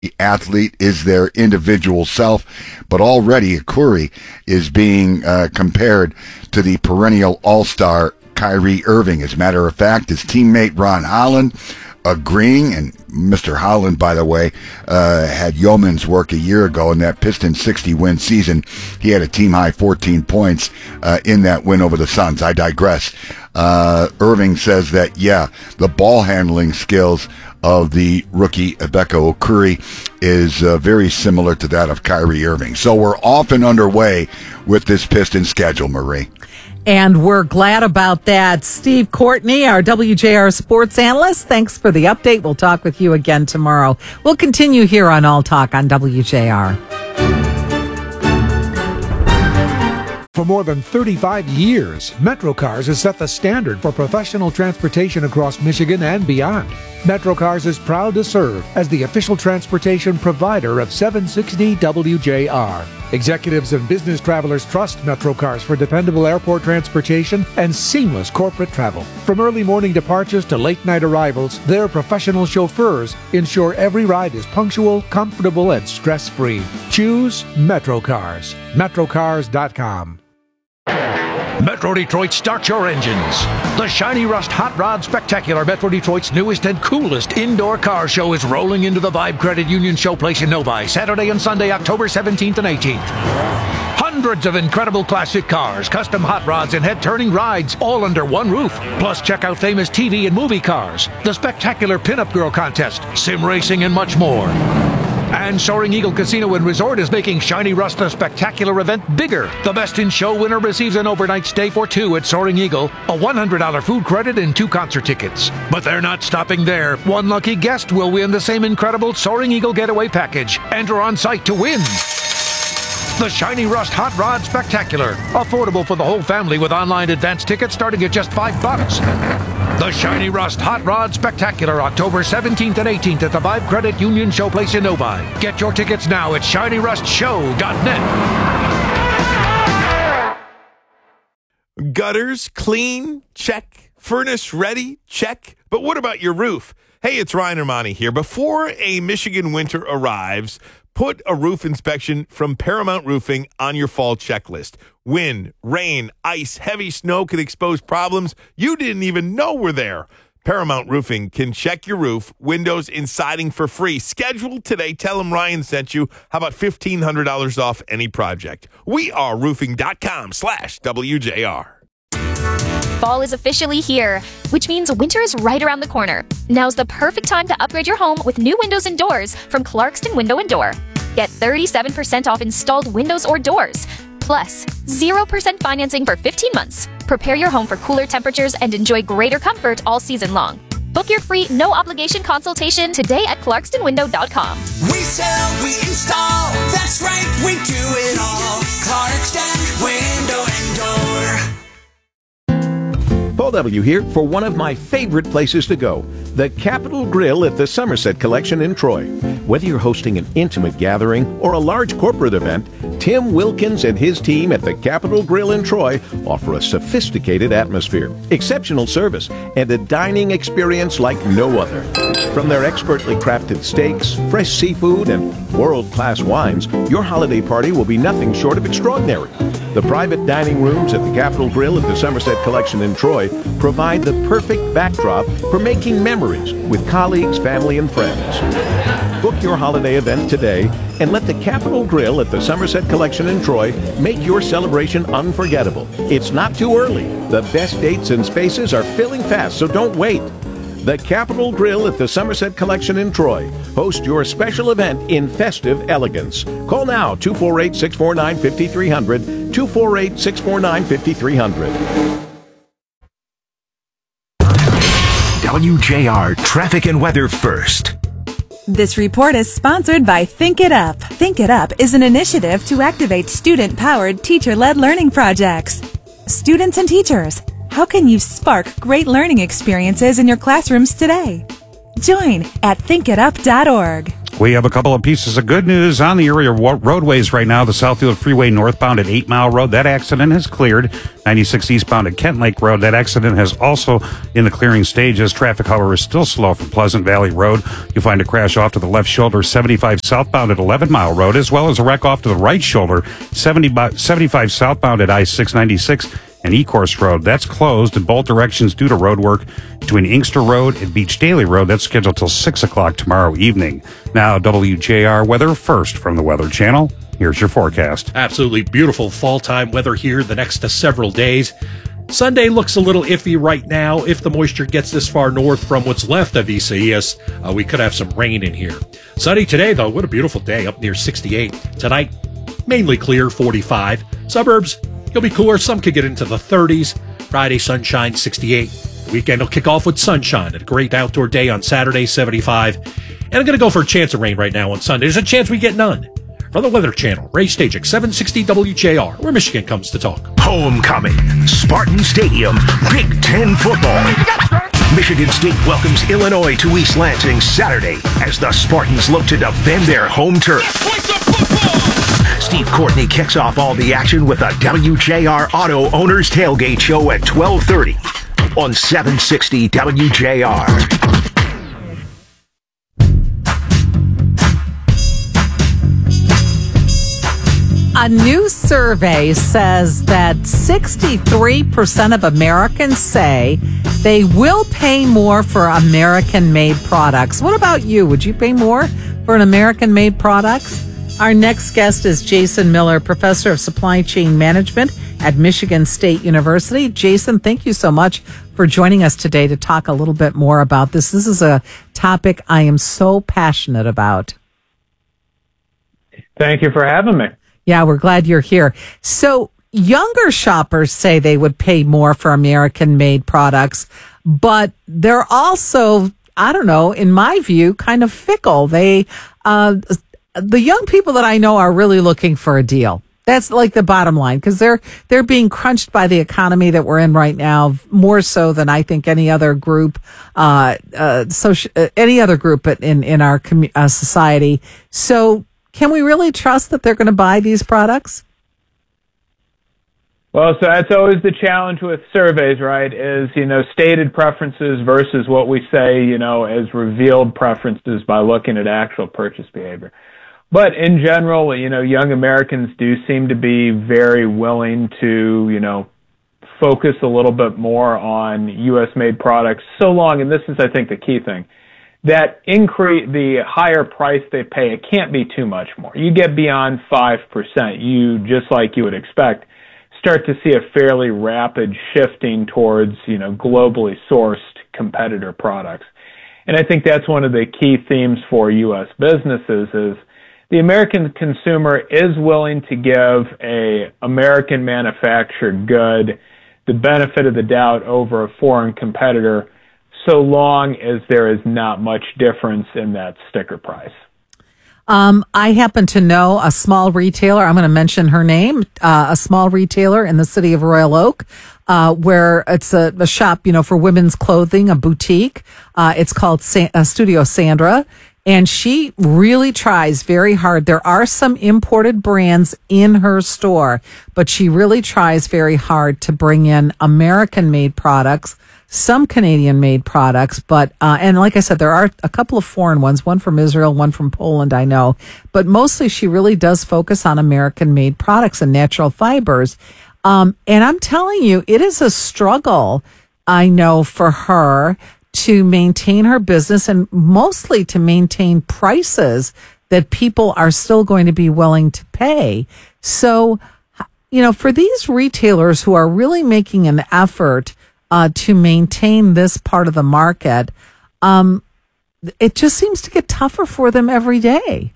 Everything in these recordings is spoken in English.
athlete is their individual self, but already Curry is being compared to the perennial all-star Kyrie Irving. As a matter of fact, his teammate Ron Holland agreeing, and Mr. Holland, by the way, had yeoman's work a year ago in that Pistons 60-win season. He had a team-high 14 points in that win over the Suns. I digress. Irving says that, the ball handling skills of the rookie Emeka Okuri is very similar to that of Kyrie Irving. So we're off and underway with this Pistons schedule, Marie. And we're glad about that. Steve Courtney, our WJR sports analyst, thanks for the update. We'll talk with you again tomorrow. We'll continue here on All Talk on WJR. For more than 35 years, MetroCars has set the standard for professional transportation across Michigan and beyond. MetroCars is proud to serve as the official transportation provider of 760 WJR. Executives and business travelers trust MetroCars for dependable airport transportation and seamless corporate travel. From early morning departures to late night arrivals, their professional chauffeurs ensure every ride is punctual, comfortable, and stress-free. Choose MetroCars. MetroCars.com. Metro Detroit, start your engines. The Shiny Rust Hot Rod Spectacular, Metro Detroit's newest and coolest indoor car show, is rolling into the Vibe Credit Union Showplace in Novi, Saturday and Sunday, October 17th and 18th. Hundreds of incredible classic cars, custom hot rods, and head-turning rides, all under one roof. Plus, check out famous TV and movie cars, the spectacular Pinup Girl Contest, sim racing, and much more. And Soaring Eagle Casino and Resort is making Shiny Rust the spectacular event bigger. The Best in Show winner receives an overnight stay for two at Soaring Eagle, a $100 food credit, and 2 concert tickets. But they're not stopping there. One lucky guest will win the same incredible Soaring Eagle getaway package. Enter on site to win. The Shiny Rust Hot Rod Spectacular. Affordable for the whole family with online advance tickets starting at just $5. The Shiny Rust Hot Rod Spectacular, October 17th and 18th at the Vibe Credit Union Showplace in Novi. Get your tickets now at ShinyRustShow.net. Gutters clean? Check. Furnace ready? Check. But what about your roof? Hey, it's Ryan Armani here. Before a Michigan winter arrives, put a roof inspection from Paramount Roofing on your fall checklist. Wind, rain, ice, heavy snow can expose problems you didn't even know were there. Paramount Roofing can check your roof, windows, and siding for free. Schedule today. Tell them Ryan sent you. How about $1,500 off any project? We are roofing.com/WJR. Fall is officially here, which means winter is right around the corner. Now's the perfect time to upgrade your home with new windows and doors from Clarkston Window and Door. Get 37% off installed windows or doors, plus 0% financing for 15 months. Prepare your home for cooler temperatures and enjoy greater comfort all season long. Book your free no-obligation consultation today at clarkstonwindow.com. We sell, we install, that's right, we do it all. Clarkston Window and Door. Paul W. here for one of my favorite places to go, the Capitol Grill at the Somerset Collection in Troy. Whether you're hosting an intimate gathering or a large corporate event, Tim Wilkins and his team at the Capitol Grill in Troy offer a sophisticated atmosphere, exceptional service, and a dining experience like no other. From their expertly crafted steaks, fresh seafood, and world-class wines, your holiday party will be nothing short of extraordinary. The private dining rooms at the Capitol Grill at the Somerset Collection in Troy provide the perfect backdrop for making memories with colleagues, family, and friends. Book your holiday event today and let the Capitol Grill at the Somerset Collection in Troy make your celebration unforgettable. It's not too early. The best dates and spaces are filling fast, so don't wait. The Capitol Grill at the Somerset Collection in Troy. Host your special event in festive elegance. Call now, 248-649-5300, 248-649-5300. WJR Traffic and Weather First. This report is sponsored by Think It Up. Think It Up is an initiative to activate student-powered, teacher-led learning projects. Students and teachers, how can you spark great learning experiences in your classrooms today? Join at thinkitup.org. We have a couple of pieces of good news on the area roadways right now. The Southfield Freeway northbound at 8 Mile Road, that accident has cleared. 96 eastbound at Kent Lake Road, that accident has also in the clearing stages. Traffic, however, is still slow from Pleasant Valley Road. You'll find a crash off to the left shoulder, 75 southbound at 11 Mile Road, as well as a wreck off to the right shoulder, 75 southbound at I-696 and E-Course Road. That's closed in both directions due to road work between Inkster Road and Beach Daily Road. That's scheduled till 6 o'clock tomorrow evening. Now, WJR weather first from the Weather Channel. Here's your forecast. Absolutely beautiful fall-time weather here the next several days. Sunday looks a little iffy right now. If the moisture gets this far north from what's left of ECS, we could have some rain in here. Sunny today, though. What a beautiful day, up near 68. Tonight, mainly clear, 45. Suburbs, you'll be cooler. Some could get into the 30s. Friday, sunshine, 68. The weekend will kick off with sunshine. A great outdoor day on Saturday, 75. And I'm going to go for a chance of rain right now on Sunday. There's a chance we get none. From the Weather Channel, Ray Stagek, 760 WJR, where Michigan comes to talk. Homecoming, Spartan Stadium, Big Ten football. Michigan State welcomes Illinois to East Lansing Saturday as the Spartans look to defend their home turf. Steve Courtney kicks off all the action with a WJR Auto Owners Tailgate Show at 12:30 on 760 WJR. A new survey says that 63% of Americans say they will pay more for American-made products. What about you? Would you pay more for an American-made product? Our next guest is Jason Miller, professor of supply chain management at Michigan State University. Jason, thank you so much for joining us today to talk a little bit more about this. This is a topic I am so passionate about. Thank you for having me. Yeah, we're glad you're here. So younger shoppers say they would pay more for American-made products, but they're also, I don't know, in my view, kind of fickle. The young people that I know are really looking for a deal. That's like the bottom line, because they're being crunched by the economy that we're in right now, more so than I think any other group, any other group in our society. So, can we really trust that they're going to buy these products? Well, so that's always the challenge with surveys, right? Is, stated preferences versus what we say, as revealed preferences by looking at actual purchase behavior. But in general, young Americans do seem to be very willing to, focus a little bit more on U.S. made products, so long, and this is, I think, the key thing, that the higher price they pay, it can't be too much more. You get beyond 5%, you, just like you would expect, start to see a fairly rapid shifting towards, globally sourced competitor products. And I think that's one of the key themes for U.S. businesses is the American consumer is willing to give a American manufactured good the benefit of the doubt over a foreign competitor, so long as there is not much difference in that sticker price. I happen to know a small retailer. I'm going to mention her name, a small retailer in the city of Royal Oak, where it's a shop, for women's clothing, a boutique. It's called Studio Sandra. And she really tries very hard. There are some imported brands in her store, but she really tries very hard to bring in American-made products, some Canadian-made products, but and like I said, there are a couple of foreign ones, one from Israel, one from Poland, I know. But mostly she really does focus on American-made products and natural fibers. And I'm telling you, it is a struggle, I know, for her to maintain her business and mostly to maintain prices that people are still going to be willing to pay. So, for these retailers who are really making an effort to maintain this part of the market, it just seems to get tougher for them every day.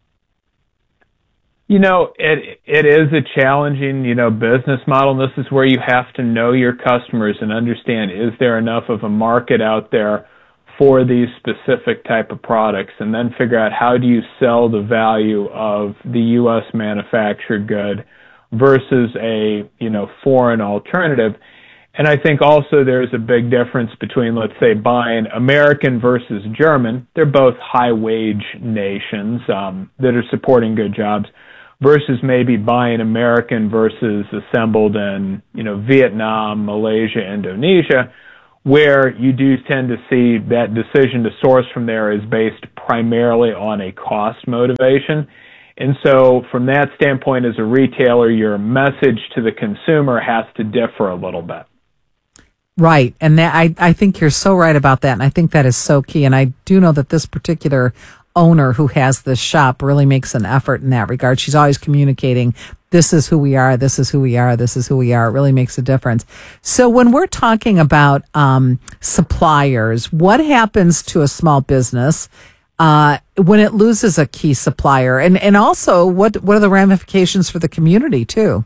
It is a challenging, business model. And this is where you have to know your customers and understand, is there enough of a market out there for these specific type of products? And then figure out, how do you sell the value of the U.S. manufactured good versus a, foreign alternative? And I think also there's a big difference between, let's say, buying American versus German. They're both high-wage nations that are supporting good jobs, versus maybe buying American versus assembled in, Vietnam, Malaysia, Indonesia, where you do tend to see that decision to source from there is based primarily on a cost motivation. And so from that standpoint, as a retailer, your message to the consumer has to differ a little bit. Right. And I think you're so right about that. And I think that is so key. And I do know that this particular owner who has this shop really makes an effort in that regard. She's always communicating, this is who we are, this is who we are, this is who we are. It really makes a difference. So when we're talking about suppliers, what happens to a small business when it loses a key supplier? And also, what are the ramifications for the community, too?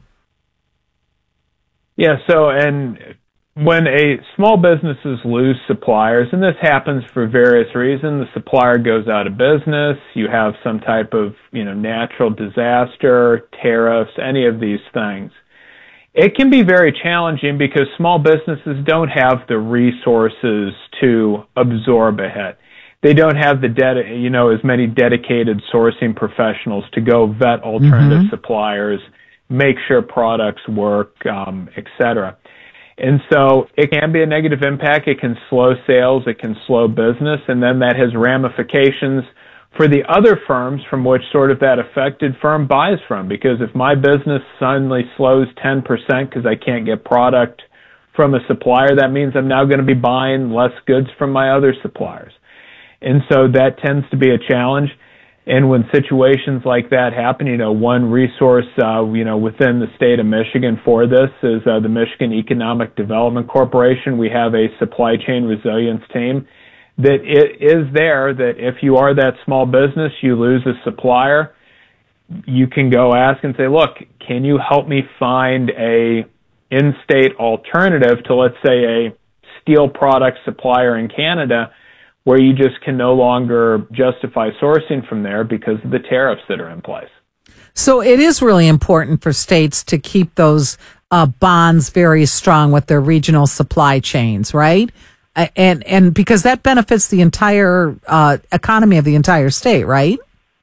Yeah, so, and when a small businesses lose suppliers, and this happens for various reasons, the supplier goes out of business, you have some type of, natural disaster, tariffs, any of these things. It can be very challenging because small businesses don't have the resources to absorb a hit. They don't have the as many dedicated sourcing professionals to go vet alternative suppliers, make sure products work, et cetera. And so it can be a negative impact. It can slow sales. It can slow business. And then that has ramifications for the other firms from which sort of that affected firm buys from. Because if my business suddenly slows 10% because I can't get product from a supplier, that means I'm now going to be buying less goods from my other suppliers. And so that tends to be a challenge. And when situations like that happen, one resource, within the state of Michigan for this is the Michigan Economic Development Corporation. We have a supply chain resilience team that is there that if you are that small business, you lose a supplier, you can go ask and say, look, can you help me find a in-state alternative to, let's say, a steel product supplier in Canada, where you just can no longer justify sourcing from there because of the tariffs that are in place. So it is really important for states to keep those bonds very strong with their regional supply chains, right? And because that benefits the entire economy of the entire state, right?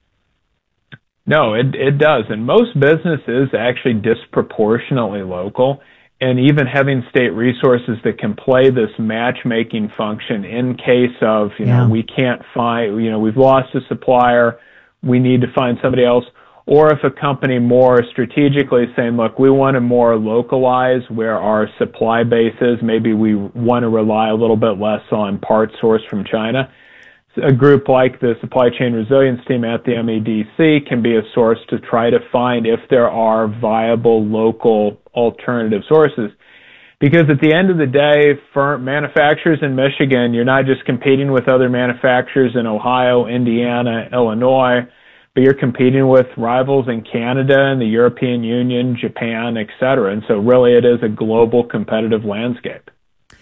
No, it does. And most businesses actually disproportionately local. And even having state resources that can play this matchmaking function in case of, we can't find, we've lost a supplier, we need to find somebody else. Or if a company more strategically saying, look, we want to more localize where our supply base is, maybe we want to rely a little bit less on parts sourced from China. A group like the Supply Chain Resilience Team at the MEDC can be a source to try to find if there are viable local alternative sources. Because at the end of the day, for manufacturers in Michigan, you're not just competing with other manufacturers in Ohio, Indiana, Illinois, but you're competing with rivals in Canada and the European Union, Japan, et cetera. And so really it is a global competitive landscape.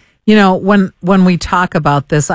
When we talk about this,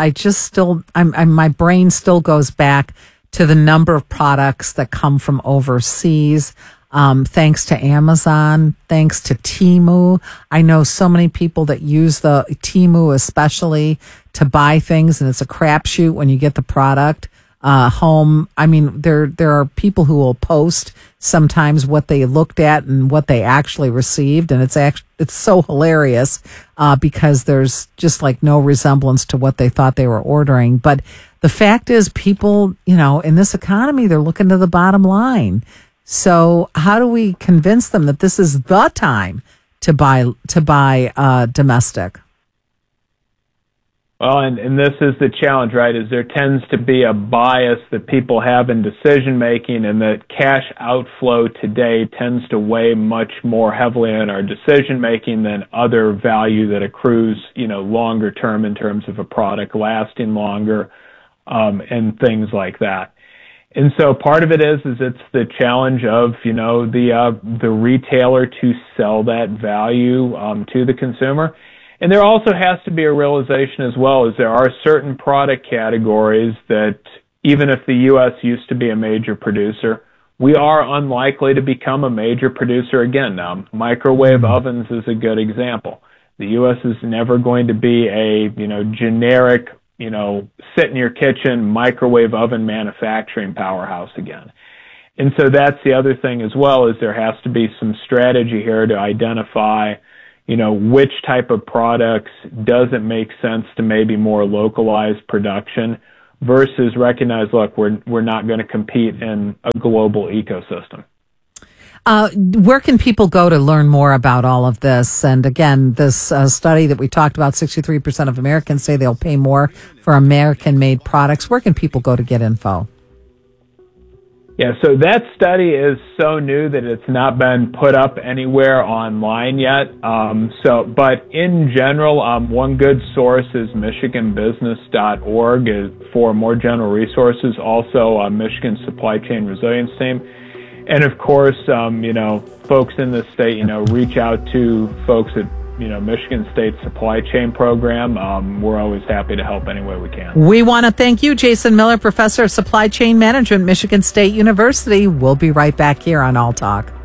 my brain still goes back to the number of products that come from overseas. Thanks to Amazon, thanks to Temu. I know so many people that use the Temu especially to buy things, and it's a crapshoot when you get the product home. I mean, there are people who will post sometimes what they looked at and what they actually received, and it's so hilarious because there's just like no resemblance to what they thought they were ordering. But the fact is, people, in this economy, they're looking to the bottom line. So how do we convince them that this is the time to buy domestic? Well, and this is the challenge, right, is there tends to be a bias that people have in decision making, and that cash outflow today tends to weigh much more heavily on our decision making than other value that accrues, longer term in terms of a product lasting longer, and things like that. And so part of it is it's the challenge of, the retailer to sell that value to the consumer. And there also has to be a realization as well, is there are certain product categories that even if the U.S. used to be a major producer, we are unlikely to become a major producer again. Now, microwave ovens is a good example. The U.S. is never going to be a, generic, sit in your kitchen, microwave oven manufacturing powerhouse again. And so that's the other thing as well, is there has to be some strategy here to identify, which type of products does it make sense to maybe more localized production versus recognize, look, we're not going to compete in a global ecosystem. Where can people go to learn more about all of this? And again, this study that we talked about, 63% of Americans say they'll pay more for American-made products. Where can people go to get info? Yeah, so that study is so new that it's not been put up anywhere online yet. But in general, one good source is MichiganBusiness.org for more general resources. Also, Michigan Supply Chain Resilience Team. And of course, folks in the state, reach out to folks at, Michigan State Supply Chain Program. We're always happy to help any way we can. We want to thank you, Jason Miller, Professor of Supply Chain Management, Michigan State University. We'll be right back here on All Talk.